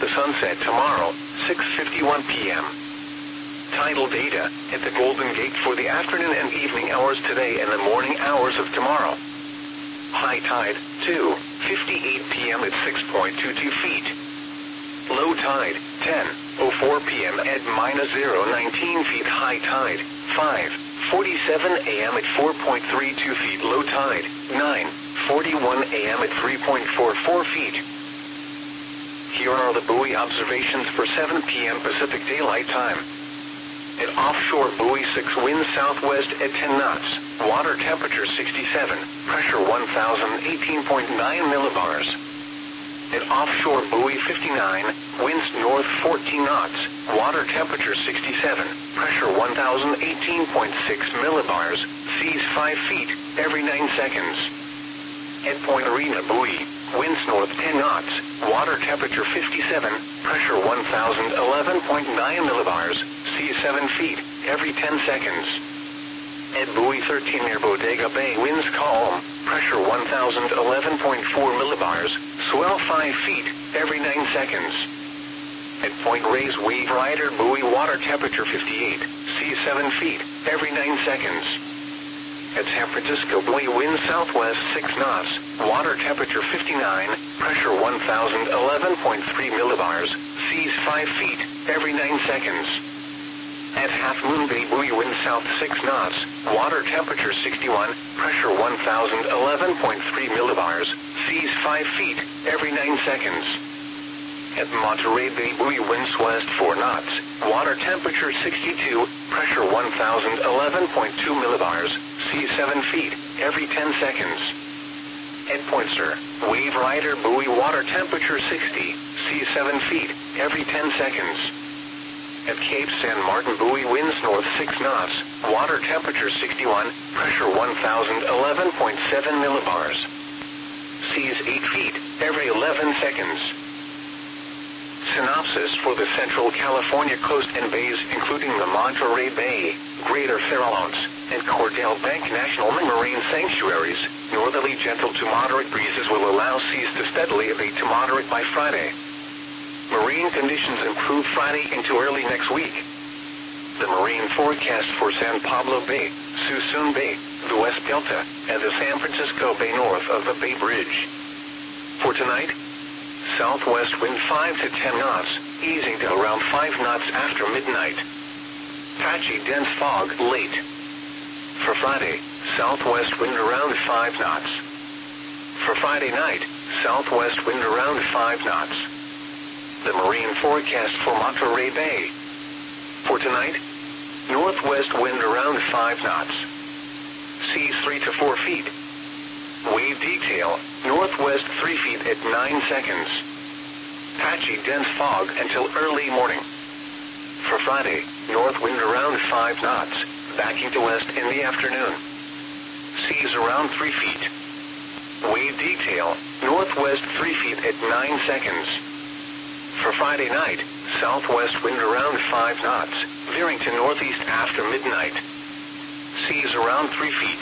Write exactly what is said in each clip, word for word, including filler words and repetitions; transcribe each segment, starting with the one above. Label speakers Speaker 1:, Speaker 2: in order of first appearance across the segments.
Speaker 1: to sunset tomorrow, six fifty-one p m Tidal data at the Golden Gate for the afternoon and evening hours today and the morning hours of tomorrow. High tide, two fifty-eight p m at six point two two feet. Low tide, ten oh four p m at minus zero nineteen feet. High tide, five forty-seven a m at four point three two feet. Low tide, nine forty-one a m at three point four four feet. Here are the buoy observations for seven p m Pacific Daylight Time. At offshore buoy six, wind southwest at ten knots, water temperature sixty-seven, pressure one thousand eighteen point nine millibars. At offshore buoy fifty-nine, winds north fourteen knots, water temperature sixty-seven, pressure one thousand eighteen point six millibars, seas five feet, every nine seconds. At Point Arena buoy, winds north ten knots, water temperature fifty-seven, pressure one thousand eleven point nine millibars, seas seven feet, every ten seconds. At buoy thirteen near Bodega Bay, winds calm, pressure one thousand eleven point four millibars, swell five feet, every nine seconds. At Point Reyes Wave Rider buoy, water temperature fifty-eight, seas seven feet, every nine seconds. At San Francisco buoy, wind southwest six knots, water temperature fifty-nine, pressure one thousand eleven point three millibars, seas five feet, every nine seconds. At Half Moon Bay buoy, wind south six knots, water temperature sixty-one, pressure one thousand eleven point three millibars, seas five feet, every nine seconds. At Monterey Bay buoy, winds west four knots, water temperature sixty-two, pressure one thousand eleven point two millibars, seas seven feet, every ten seconds. At Poinsett, Wave Rider buoy, water temperature sixty, seas seven feet, every ten seconds. At Cape San Martin buoy, winds north six knots, water temperature sixty-one, pressure one thousand eleven point seven millibars. Seas eight feet, every eleven seconds. Synopsis for the Central California coast and bays, including the Monterey Bay, Greater Farallones, and Cordell Bank National Marine Sanctuaries, northerly gentle to moderate breezes will allow seas to steadily abate to moderate by Friday. Marine conditions improve Friday into early next week. The marine forecast for San Pablo Bay, Suisun Bay, the West Delta, and the San Francisco Bay north of the Bay Bridge. For tonight, southwest wind five to ten knots, easing to around five knots after midnight. Patchy dense fog late. For Friday, southwest wind around five knots. For Friday night, southwest wind around five knots. The marine forecast for Monterey Bay. For tonight, northwest wind around five knots. Seas three to four feet. Wave detail, northwest three feet at nine seconds. Patchy dense fog until early morning. For Friday, north wind around five knots, backing to west in the afternoon. Seas around three feet. Wave detail, northwest three feet at nine seconds. For Friday night, southwest wind around five knots, veering to northeast after midnight. Seas around three feet.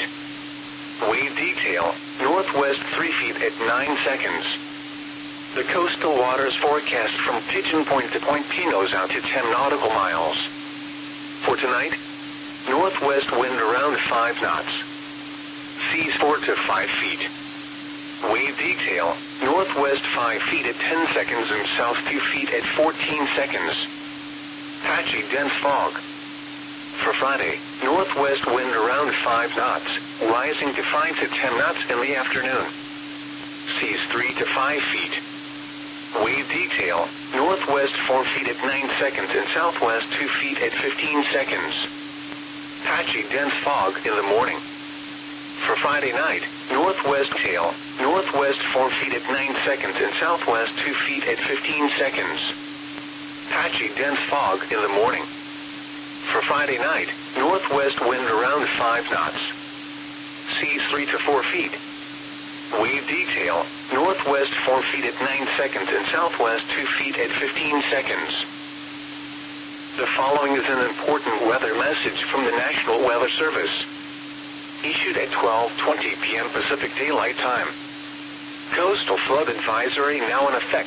Speaker 1: Wave detail, northwest three feet at nine seconds. The coastal waters forecast from Pigeon Point to Point Pinos out to ten nautical miles. For tonight, northwest wind around five knots. Seas four to five feet. Wave detail, northwest five feet at ten seconds and south two feet at fourteen seconds. Patchy dense fog. For Friday, northwest wind around five knots, rising to five to ten knots in the afternoon. Seas three to five feet. Wave detail, northwest four feet at nine seconds and southwest two feet at fifteen seconds. Patchy dense fog in the morning. For Friday night, northwest tail, northwest four feet at nine seconds and southwest two feet at fifteen seconds. Patchy dense fog in the morning. For Friday night, northwest wind around five knots. Seas three to four feet. Wave detail, northwest four feet at nine seconds and southwest two feet at fifteen seconds. The following is an important weather message from the National Weather Service. Issued at twelve twenty p m Pacific Daylight Time. Coastal flood advisory now in effect.